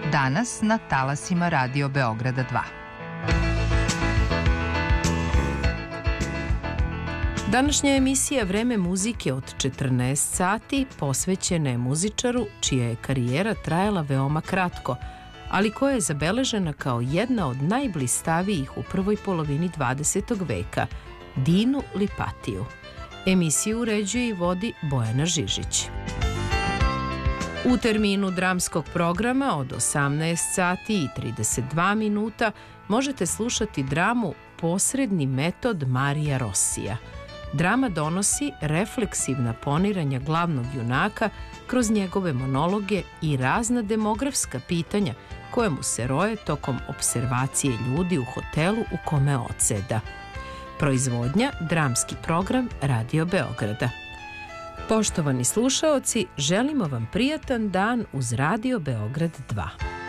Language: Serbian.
Danas na talasima Radio Beograda 2. Današnja emisija Vreme muzike od 14 sati posvećena je muzičaru čija je karijera trajala veoma kratko, ali koja je zabeležena kao jedna od najblistavijih u prvoj polovini 20. veka, Dinu Lipatiju. Emisiju uređuje i vodi Bojana Žižić. U terminu dramskog programa od 18 sati i 32 minuta možete slušati dramu Posredni metod Marija Rosija. Drama donosi refleksivna poniranja glavnog junaka kroz njegove monologe i razna demografska pitanja koje mu se roje tokom observacije ljudi u hotelu u kome odseda. Proizvodnja dramski program Radio Beograda. Poštovani slušaoci, želimo vam prijatan dan uz Radio Beograd 2.